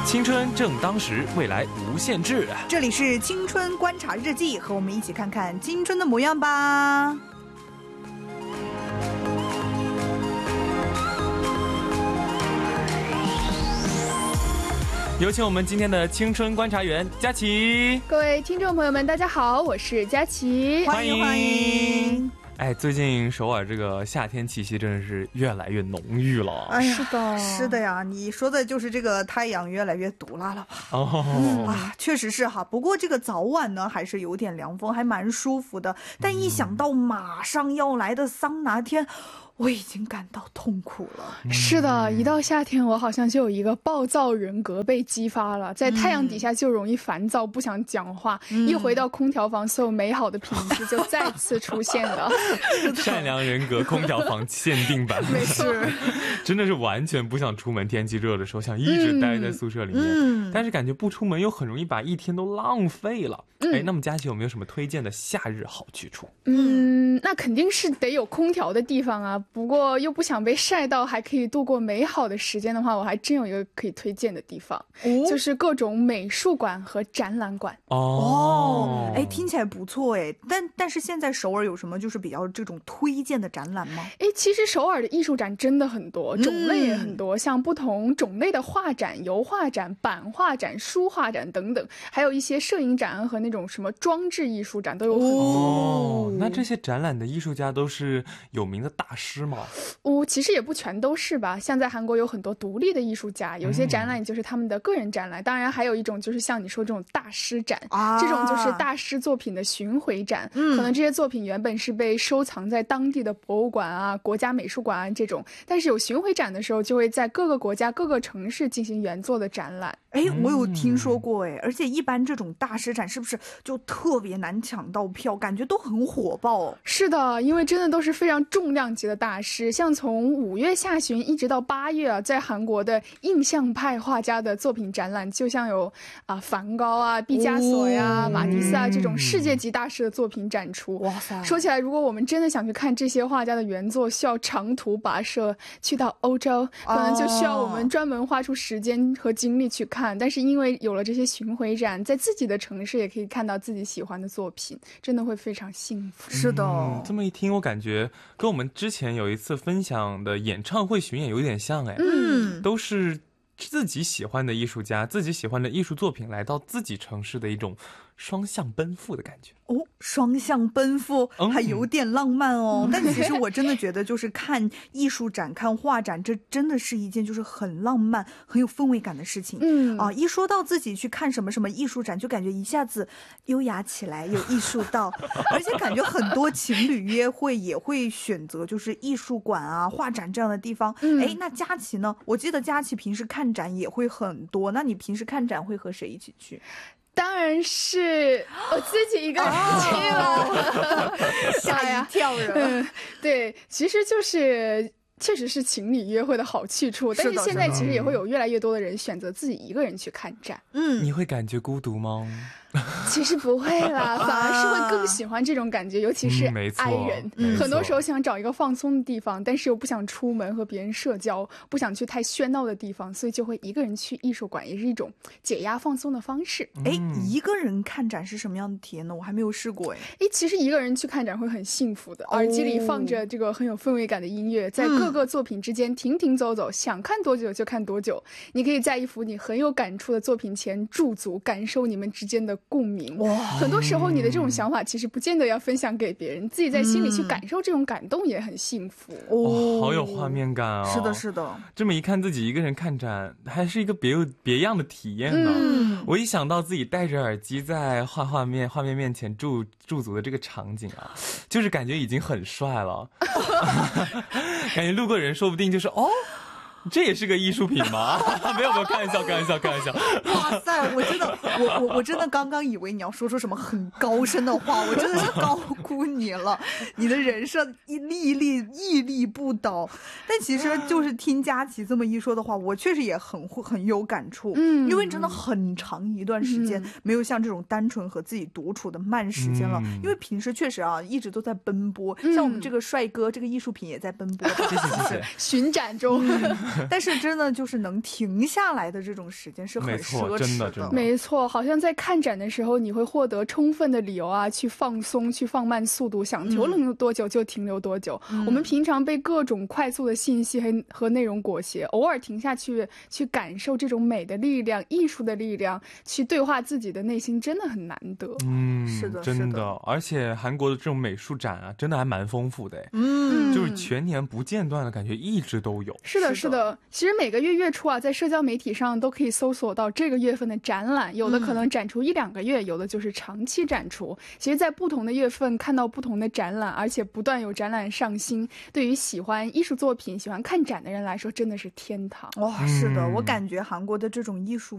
青春正当时，未来无限制。 这里是青春观察日记，和我们一起看看青春的模样吧。 有请我们今天的青春观察员佳琪。 各位听众朋友们，大家好，我是佳琪， 欢迎欢迎。 哎，最近首尔这个夏天气息真的是越来越浓郁了。 哎呀， 是的， 是的呀，你说的就是这个太阳越来越毒辣了吧？ 哦， 确实是哈。不过这个早晚呢，还是有点凉风，还蛮舒服的。但一想到马上要来的桑拿天，我已经感到痛苦了。 是的，一到夏天，我好像就有一个暴躁人格被激发了，在太阳底下就容易烦躁，不想讲话。一回到空调房，所有美好的品质就再次出现了。 善良人格空调房限定版， 没错， 真的是完全不想出门。天气热的时候，想一直待在宿舍里面，但是感觉不出门又很容易把一天都浪费了。哎，那么佳琪有没有什么推荐的夏日好去处？ 那肯定是得有空调的地方啊。不过又不想被晒到，还可以度过美好的时间的话，我还真有一个可以推荐的地方，就是各种美术馆和展览馆。 哎，听起来不错哎。但是现在首尔有什么就是比较这种推荐的展览吗？ 哎，其实首尔的艺术展真的很多，种类也很多，像不同种类的画展、油画展、版画展、书画展等等，还有一些摄影展和那种什么装置艺术展都有很多。 那这些展览的艺术家都是有名的大师吗？ 其实也不全都是吧，像在韩国有很多独立的艺术家，有些展览就是他们的个人展览，当然还有一种就是像你说这种大师展，这种就是大师作品的巡回展，可能这些作品原本是被收藏在当地的博物馆啊、国家美术馆啊这种，但是有巡回展的时候就会在各个国家各个城市进行原作的展览。 哎，我有听说过哎，而且一般这种大师展是不是就特别难抢到票，感觉都很火爆？ 是的，因为真的都是非常重量级的大师，像从5月下旬一直到8月啊，在韩国的印象派画家的作品展览，就像有梵高啊、毕加索呀、马蒂斯啊这种世界级大师的作品展出。哇塞！说起来，如果我们真的想去看这些画家的原作，需要长途跋涉去到欧洲，可能就需要我们专门花出时间和精力去看。但是因为有了这些巡回展，在自己的城市也可以看到自己喜欢的作品，真的会非常幸福。 是的， 这么一听，我感觉跟我们之前有一次分享的演唱会巡演有点像哎，都是自己喜欢的艺术家、自己喜欢的艺术作品来到自己城市的一种双向奔赴的感觉。 双向奔赴还有点浪漫哦。但其实我真的觉得就是看艺术展、看画展，这真的是一件就是很浪漫、很有氛围感的事情。一说到自己去看什么什么艺术展，就感觉一下子优雅起来，有艺术到。而且感觉很多情侣约会也会选择就是艺术馆啊、画展这样的地方。哎，那佳琪呢？我记得佳琪平时看展也会很多，那你平时看展会和谁一起去？ 当然是我自己一个人去了， 吓一跳人。 对，其实就是确实是情侣约会的好去处，但是现在其实也会有越来越多的人选择自己一个人去看展。 你会感觉孤独吗？ 其实不会啦，反而是会更喜欢这种感觉，尤其是爱人。很多时候想找一个放松的地方，但是又不想出门和别人社交，不想去太喧闹的地方，所以就会一个人去艺术馆，也是一种解压放松的方式。 哎，一个人看展是什么样的体验呢？我还没有试过哎。 其实一个人去看展会很幸福的，耳机里放着这个很有氛围感的音乐，在各个作品之间停停走走，想看多久就看多久。你可以在一幅你很有感触的作品前驻足，感受你们之间的共鸣。很多时候你的这种想法其实不见得要分享给别人，自己在心里去感受这种感动也很幸福。 好有画面感啊！ 是的是的， 这么一看自己一个人看展还是一个别样的体验呢。我一想到自己戴着耳机在画面面前驻足的这个场景啊，就是感觉已经很帅了。感觉路过人说不定就是这也是个艺术品吗？没有，开玩笑。 哇塞，我真的刚刚以为你要说出什么很高深的话，我真的是高估你了。你的人设屹立不倒。但其实就是听佳琪这么一说的话，我确实也很有感触。因为真的很长一段时间没有像这种单纯和自己独处的慢时间了。因为平时确实一直都在奔波，像我们这个帅哥这个艺术品也在奔波。 谢谢。 巡展中。 但是真的就是能停下来的这种时间是很奢侈的。 没错，好像在看展的时候，你会获得充分的理由啊，去放松，去放慢速度，想停留多久就停留多久。我们平常被各种快速的信息和内容裹挟，偶尔停下去感受这种美的力量、艺术的力量，去对话自己的内心，真的很难得。 是的， 真的。而且韩国的这种美术展啊，真的还蛮丰富的。就是全年不间断的感觉，一直都有。 是的，是的。其实每个月月初啊，在社交媒体上都可以搜索到这个月份的展览，有的可能展出1-2个月，有的就是长期展出。其实在不同的月份看到不同的展览，而且不断有展览上新，对于喜欢艺术作品、喜欢看展的人来说，真的是天堂。 哇，是的，我感觉韩国的这种艺术